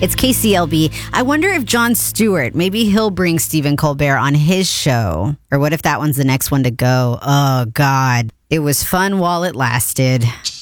It's KCLB. I wonder if Jon Stewart, maybe he'll bring Stephen Colbert on his show. Or what if that one's the next one to go? Oh, God. It was fun while it lasted.